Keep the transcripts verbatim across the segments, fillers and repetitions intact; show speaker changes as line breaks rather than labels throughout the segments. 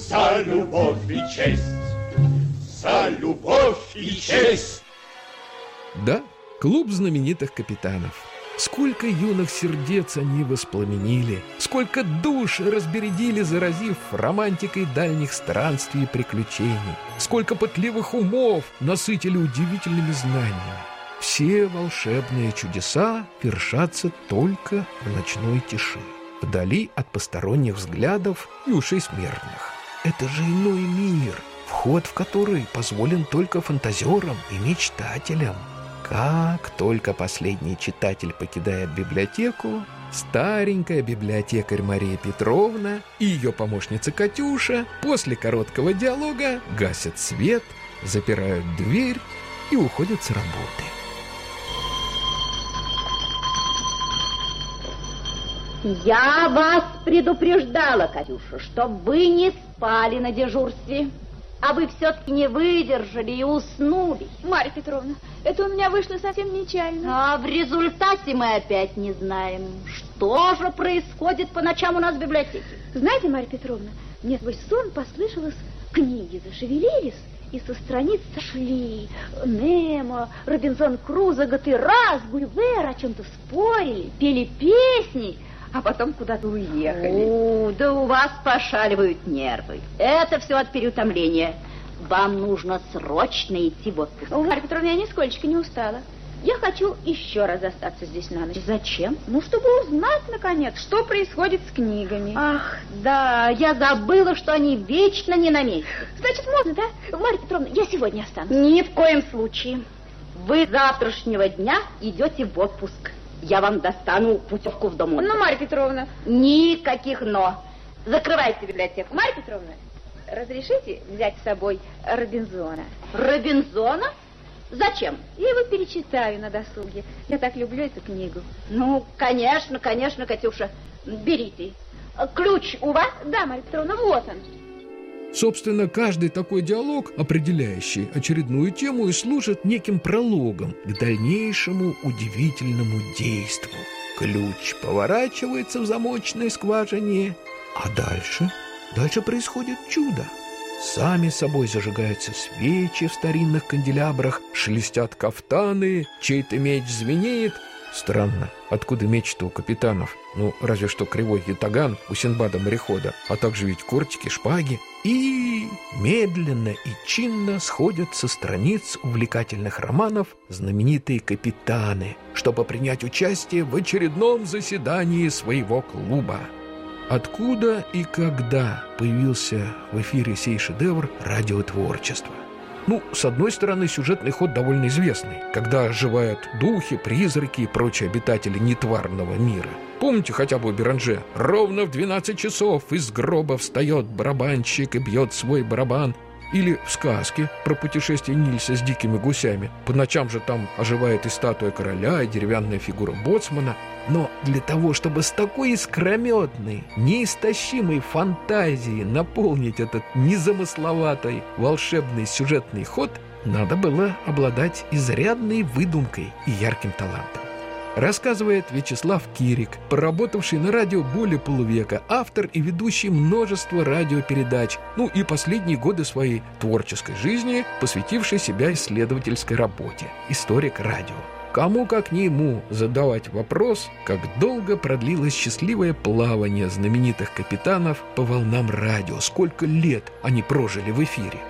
За любовь и честь! За любовь и честь!
Да, клуб знаменитых капитанов. Сколько юных сердец они воспламенили, сколько душ разбередили, заразив романтикой дальних странствий и приключений, сколько пытливых умов насытили удивительными знаниями. Все волшебные чудеса вершатся только в ночной тиши, вдали от посторонних взглядов и ушей смертных. Это же иной мир, вход в который позволен только фантазерам и мечтателям. Как только последний читатель покидает библиотеку, старенькая библиотекарь Мария Петровна и ее помощница Катюша после короткого диалога гасят свет, запирают дверь и уходят с работы.
Я вас предупреждала, Катюша, чтобы вы не спали на дежурстве. А вы все-таки не выдержали и уснули.
Марья Петровна, это у меня вышло совсем нечаянно.
А в результате мы опять не знаем, что же происходит по ночам у нас в библиотеке.
Знаете, Марья Петровна, мне сквозь сон послышалось, книги зашевелились и со страниц сошли. Немо, Робинзон Крузо, Гатерас, Гулливер о чем-то спорили, пели песни, а потом куда-то уехали.
О, да у вас пошаливают нервы. Это все от переутомления. Вам нужно срочно идти в отпуск.
О, Марья Петровна, я нисколько не устала. Я хочу еще раз остаться здесь на ночь.
Зачем?
Ну, чтобы узнать, наконец, что происходит с книгами.
Ах, да, я забыла, что они вечно не на месте.
Значит, можно, да? Марья Петровна, я сегодня останусь.
Ни в коем случае. Вы с завтрашнего дня идете в отпуск. Я вам достану путевку в дом отдыха.
Ну, Марья Петровна.
Никаких «но». Закрывайте библиотеку.
Марья Петровна, разрешите взять с собой Робинзона?
Робинзона? Зачем?
Я его перечитаю на досуге. Я так люблю эту книгу.
Ну, конечно, конечно, Катюша. Берите. Ключ у вас?
Да, Марья Петровна, вот он.
Собственно, каждый такой диалог, определяющий очередную тему, и служит неким прологом к дальнейшему удивительному действу. Ключ поворачивается в замочной скважине, а дальше, дальше происходит чудо. Сами собой зажигаются свечи в старинных канделябрах, шелестят кафтаны, чей-то меч звенеет. Странно, откуда меч-то у капитанов? Ну, разве что кривой ятаган у Синдбада-морехода, а также ведь кортики, шпаги. И медленно и чинно сходят со страниц увлекательных романов знаменитые капитаны, чтобы принять участие в очередном заседании своего клуба. Откуда и когда появился в эфире сей шедевр радиотворчества? Ну, с одной стороны, сюжетный ход довольно известный, когда оживают духи, призраки и прочие обитатели нетварного мира. Помните хотя бы у Беранже? Ровно в двенадцать часов из гроба встает барабанщик и бьет свой барабан. Или в сказке про путешествие Нильса с дикими гусями. По ночам же там оживает и статуя короля, и деревянная фигура боцмана. Но для того, чтобы с такой искрометной, неистощимой фантазией наполнить этот незамысловатый волшебный сюжетный ход, надо было обладать изрядной выдумкой и ярким талантом. Рассказывает Вячеслав Кирик, проработавший на радио более полувека, автор и ведущий множества радиопередач, ну и последние годы своей творческой жизни, посвятивший себя исследовательской работе, историк радио. Кому, как не ему, задавать вопрос, как долго продлилось счастливое плавание знаменитых капитанов по волнам радио, сколько лет они прожили в эфире.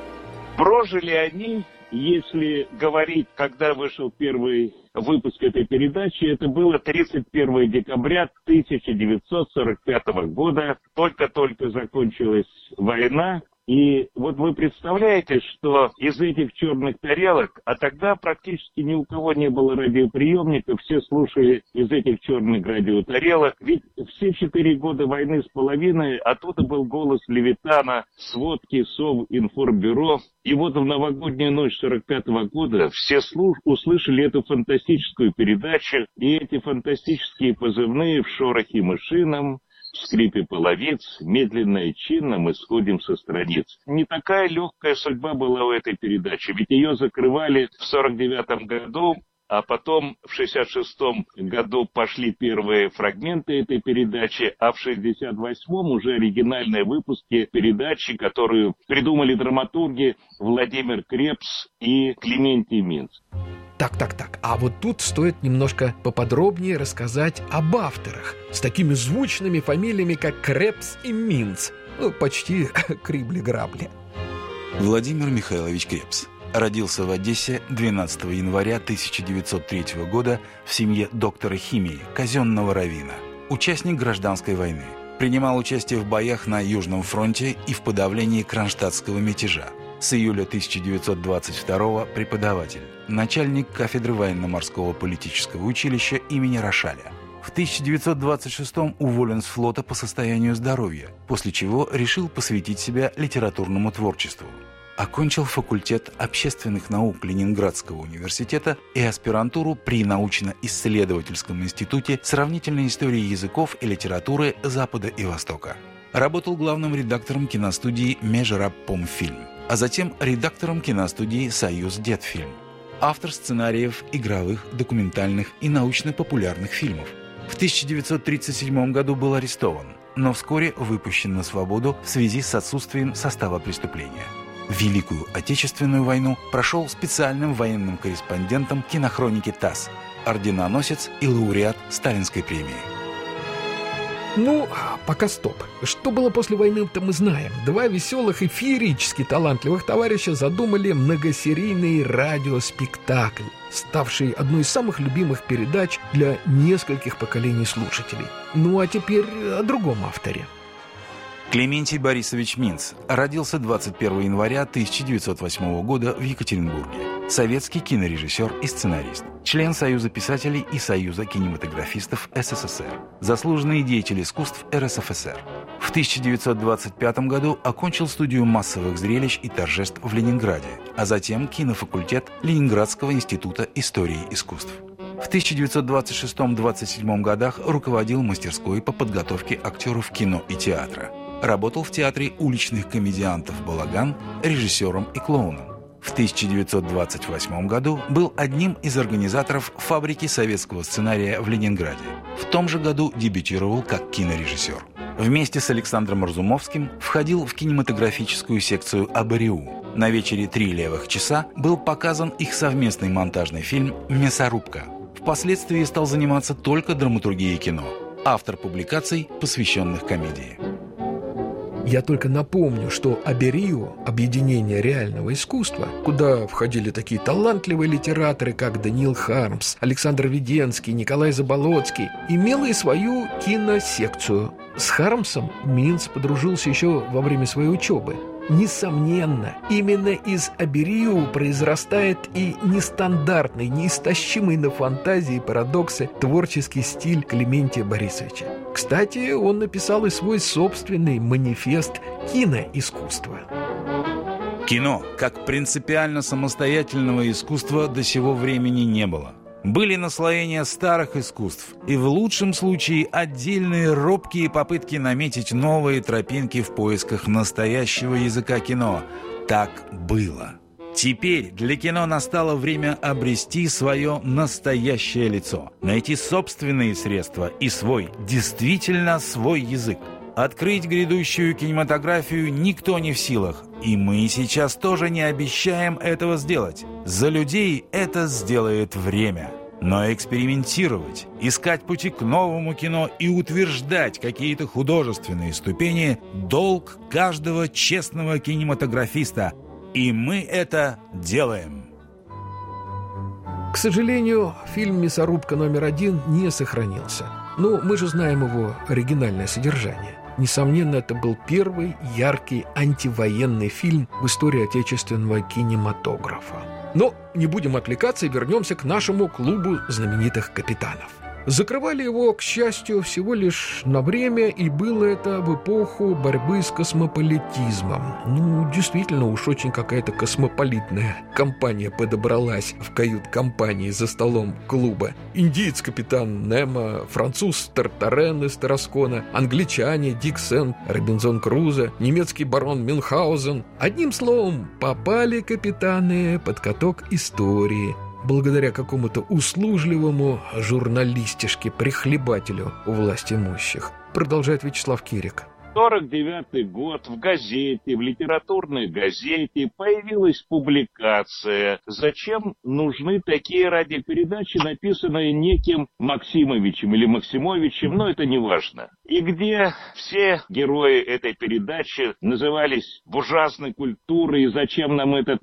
Прожили они, если говорить, когда вышел первый выпуск этой передачи, это было тридцать первого декабря тысяча девятьсот сорок пятого года. Только-только закончилась война. И вот вы представляете, что из этих черных тарелок, а тогда практически ни у кого не было радиоприемников, все слушали из этих черных радиотарелок. Ведь все четыре года войны с половиной оттуда был голос Левитана, сводки Совинформбюро. И вот в новогоднюю ночь сорок пятого года все слуш... услышали эту фантастическую передачу, и эти фантастические позывные в шорохе мышином, в скрипе половиц, медленно и чинно мы сходим со страниц. Не такая легкая судьба была у этой передачи, ведь ее закрывали в сорок девятом году а потом в шестьдесят шестом году пошли первые фрагменты этой передачи, а в шестьдесят восьмом уже оригинальные выпуски передачи, которую придумали драматурги Владимир Крепс и Клементий Минц.
Так, так, так. А вот тут стоит немножко поподробнее рассказать об авторах с такими звучными фамилиями, как Крепс и Минц. Ну, почти крибли-грабли.
Владимир Михайлович Крепс родился в Одессе двенадцатого января тысяча девятьсот третьего года в семье доктора химии, казенного раввина. Участник гражданской войны. Принимал участие в боях на Южном фронте и в подавлении кронштадтского мятежа. С июля тысяча девятьсот двадцать второго преподаватель, начальник кафедры военно-морского политического училища имени Рошаля. В тысяча девятьсот двадцать шестом уволен с флота по состоянию здоровья, после чего решил посвятить себя литературному творчеству. Окончил факультет общественных наук Ленинградского университета и аспирантуру при научно-исследовательском институте сравнительной истории языков и литературы Запада и Востока. Работал главным редактором киностудии «Межрабпомфильм», а затем редактором киностудии «Союз-Детфильм». Автор сценариев игровых, документальных и научно-популярных фильмов. В тысяча девятьсот тридцать седьмом году был арестован, но вскоре выпущен на свободу в связи с отсутствием состава преступления. Великую Отечественную войну прошел специальным военным корреспондентом кинохроники ТАСС, орденоносец и лауреат Сталинской премии.
Ну, пока стоп. Что было после войны-то мы знаем. Два веселых и феерически талантливых товарища задумали многосерийный радиоспектакль, ставший одной из самых любимых передач для нескольких поколений слушателей. Ну, а теперь о другом авторе.
Клементий Борисович Минц родился двадцать первого января тысяча девятьсот восьмого года в Екатеринбурге. Советский кинорежиссер и сценарист. Член Союза писателей и Союза кинематографистов СССР. Заслуженный деятель искусств РСФСР. В тысяча девятьсот двадцать пятом году окончил студию массовых зрелищ и торжеств в Ленинграде, а затем кинофакультет Ленинградского института истории искусств. В тысяча девятьсот двадцать шестом — двадцать седьмом годах руководил мастерской по подготовке актеров кино и театра. Работал в театре уличных комедиантов «Балаган» режиссером и клоуном. В тысяча девятьсот двадцать восьмом году был одним из организаторов фабрики советского сценария в Ленинграде. В том же году дебютировал как кинорежиссер. Вместе с Александром Разумовским входил в кинематографическую секцию «Абариу». На вечере «Три левых часа» был показан их совместный монтажный фильм «Мясорубка». Впоследствии стал заниматься только драматургией кино. Автор публикаций, посвященных комедии.
Я только напомню, что Аберио, объединение реального искусства, куда входили такие талантливые литераторы, как Даниил Хармс, Александр Веденский, Николай Заболоцкий, имело и свою киносекцию. С Хармсом Минц подружился еще во время своей учебы. Несомненно, именно из Аберио произрастает и нестандартный, неистощимый на фантазии и парадоксы творческий стиль Клементия Борисовича. Кстати, он написал и свой собственный манифест киноискусства.
Кино, как принципиально самостоятельного искусства, до сего времени не было. Были наслоения старых искусств и в лучшем случае отдельные робкие попытки наметить новые тропинки в поисках настоящего языка кино. Так было. Теперь для кино настало время обрести свое настоящее лицо, найти собственные средства и свой, действительно свой язык. Открыть грядущую кинематографию никто не в силах, и мы сейчас тоже не обещаем этого сделать. За людей это сделает время. Но экспериментировать, искать пути к новому кино и утверждать какие-то художественные ступени – долг каждого честного кинематографиста. И мы это делаем.
К сожалению, фильм «Мясорубка номер один» не сохранился. Но мы же знаем его оригинальное содержание. Несомненно, это был первый яркий антивоенный фильм в истории отечественного кинематографа. Но не будем отвлекаться и вернемся к нашему клубу знаменитых капитанов. Закрывали его, к счастью, всего лишь на время, и было это в эпоху борьбы с космополитизмом. Ну, действительно, уж очень какая-то космополитная компания подобралась в кают-компании за столом клуба. Индиец-капитан Немо, француз Тартарен из Тараскона, англичане Дик Сэнд, Робинзон Крузо, немецкий барон Мюнхгаузен. Одним словом, попали капитаны под каток истории. благодаря какому-то услужливому журналистишке-прихлебателю у властимущих, продолжает Вячеслав Кирик.
сорок девятый год в газете, в литературной газете появилась публикация. Зачем нужны такие радиопередачи, написанные неким Максимовичем или Максимовичем, но это не важно. И где все герои этой передачи назывались буржуазной культурой, и зачем нам этот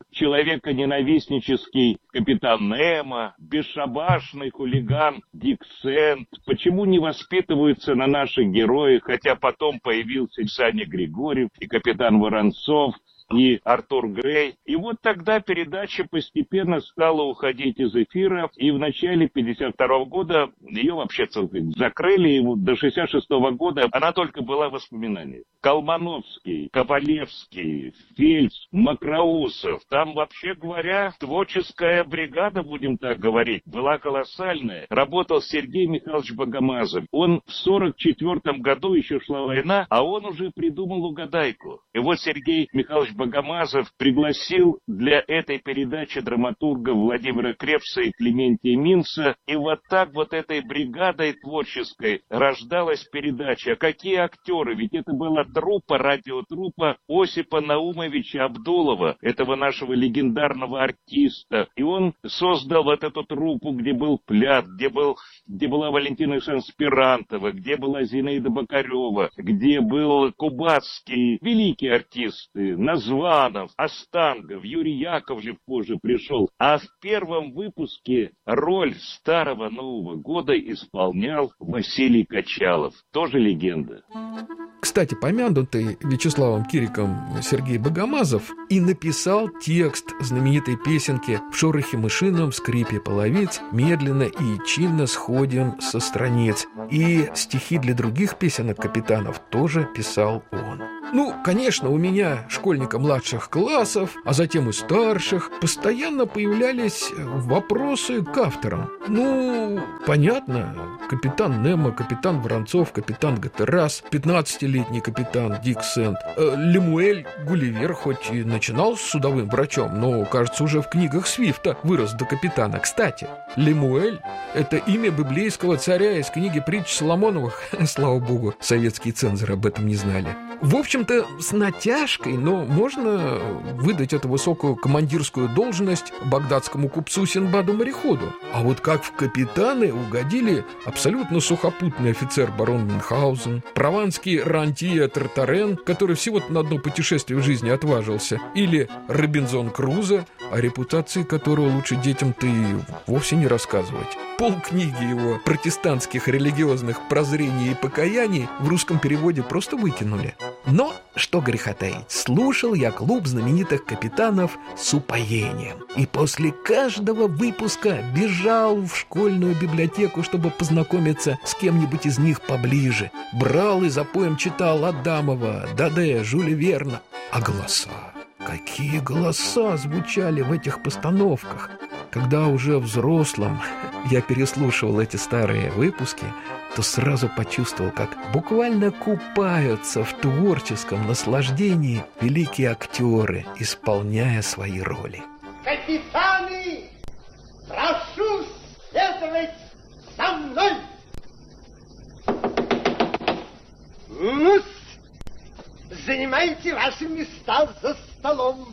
человеконенавистнический капитан Немо, бесшабашный хулиган Дик Сэнд, почему не воспитываются на наших героях, хотя потом появился и Саня Григорьев, и капитан Воронцов, и Артур Грей. И вот тогда передача постепенно стала уходить из эфира, и в начале пятьдесят второго года ее вообще целиком закрыли, и вот до шестьдесят шестого года она только была воспоминанием. Колмановский, Ковалевский, Фельдс, Макроусов, там, вообще говоря, творческая бригада, будем так говорить, была колоссальная. Работал Сергей Михайлович Богомазов. Он в сорок четвёртом году, еще шла война, а он уже придумал угадайку. И вот Сергей Михайлович Богомазов пригласил для этой передачи драматурга Владимира Крепса и Клементия Минца, и вот так вот этой бригадой творческой рождалась передача. А какие актеры? Ведь это была труппа, радиотруппа Осипа Наумовича Абдулова, этого нашего легендарного артиста. И он создал вот эту труппу, где был Плят, где, был, где была Валентина Шанспирантова, где была Зинаида Бокарева, где был Кубацкий, великие артисты, Названов, Остангов, Юрий Яковлев позже пришел. А в первом выпуске роль Старого Нового года исполнял Василий Качалов. Тоже легенда.
Кстати, помянутый Вячеславом Кириком Сергей Богомазов и написал текст знаменитой песенки «В шорохе мышином, скрипе половиц, медленно и чинно сходим со страниц». И стихи для других песенок капитанов тоже писал он. Ну, конечно, у меня, школьника младших классов, а затем и старших, постоянно появлялись вопросы к авторам. Ну, понятно, капитан Немо, капитан Воронцов, капитан Гатерас, пятнадцатилетний капитан Дик Сэнд. Э, Лемуэль Гулливер хоть и начинал с судовым врачом, но, кажется, уже в книгах Свифта вырос до капитана. Кстати, Лемуэль — это имя библейского царя из книги притч Соломоновых. Слава богу, советские цензоры об этом не знали. В общем-то, с натяжкой, но можно выдать эту высокую командирскую должность багдадскому купцу Синдбаду-мореходу. А вот как в капитаны угодили абсолютно сухопутный офицер барон Мюнхгаузен, прованский рантье Тартарен, который всего-то на одно путешествие в жизни отважился, или Робинзон Крузо, о репутации которого лучше детям-то и вовсе не рассказывать. Полкниги его протестантских религиозных прозрений и покаяний в русском переводе просто выкинули. Но, что греха таить, слушал я клуб знаменитых капитанов с упоением. И после каждого выпуска бежал в школьную библиотеку, чтобы познакомиться с кем-нибудь из них поближе. Брал и запоем читал Адамова, Даде, Жюля Верна. А голоса? Какие голоса звучали в этих постановках! Когда уже взрослым я переслушивал эти старые выпуски, то сразу почувствовал, как буквально купаются в творческом наслаждении великие актеры, исполняя свои роли.
Капитаны, прошу следовать за мной! Ну, занимайте ваши места за столом.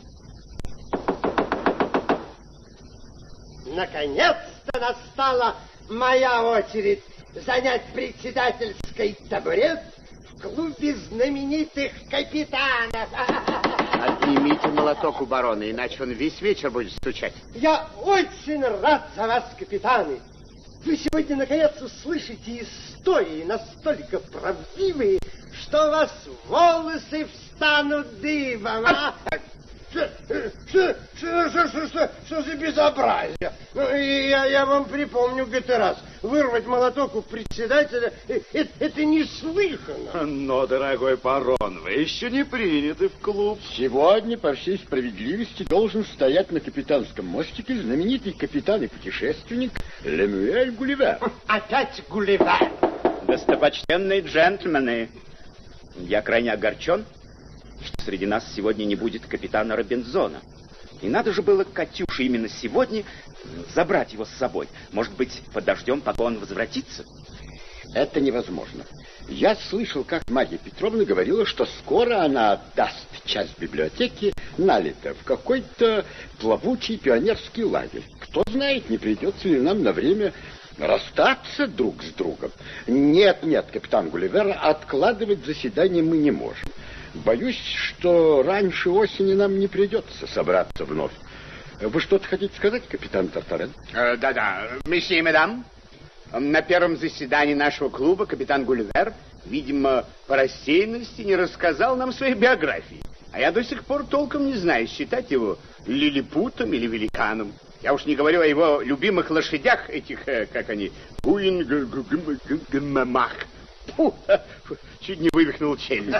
Наконец-то настала моя очередь занять председательский табурет в клубе знаменитых капитанов.
Отнимите молоток у барона, иначе он весь вечер будет стучать.
Я очень рад за вас, капитаны. Вы сегодня, наконец, услышите истории настолько правдивые, что у вас волосы встанут дыбом. А? Что, что, что, что, что, что за безобразие? Ну, я, я вам припомню Гатерас. Вырвать молоток у председателя это, это неслыханно.
Но, дорогой барон, вы еще не приняты в клуб.
Сегодня, по всей справедливости, должен стоять на капитанском мостике знаменитый капитан и путешественник Лемуэль Гулливер.
Опять Гулливер.
Достопочтенные джентльмены, я крайне огорчен, что среди нас сегодня не будет капитана Робинзона.
И надо же было Катюше именно сегодня забрать его с собой. Может быть, подождем, пока он возвратится?
Это невозможно. Я слышал, как Марья Петровна говорила, что скоро она отдаст часть библиотеки налито в какой-то плавучий пионерский лагерь. Кто знает, не придется ли нам на время расстаться друг с другом. Нет, нет, капитан Гулливер, откладывать заседание мы не можем. Боюсь, что раньше осени нам не придется собраться вновь. Вы что-то хотите сказать, капитан Тартарен?
Э, да-да, месье и мадам. На первом заседании нашего клуба капитан Гулливер, видимо, по рассеянности не рассказал нам своей биографии. А я до сих пор толком не знаю, считать его лилипутом или великаном. Я уж не говорю о его любимых лошадях, этих, как они, гуингмамах. Чуть не вывихнул челюсть.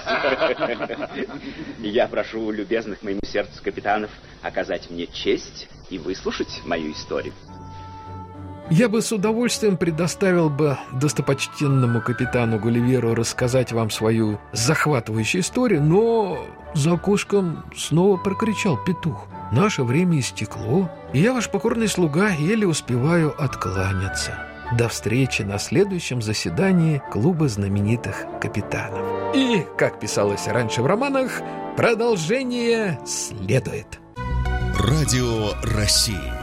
Я прошу любезных моему сердцу капитанов оказать мне честь и выслушать мою историю.
Я бы с удовольствием предоставил бы достопочтенному капитану Гулливеру рассказать вам свою захватывающую историю, но за окошком снова прокричал петух. Наше время истекло, и я, ваш покорный слуга, еле успеваю откланяться. До встречи на следующем заседании клуба знаменитых капитанов. И, как писалось раньше в романах, продолжение следует.
Радио России.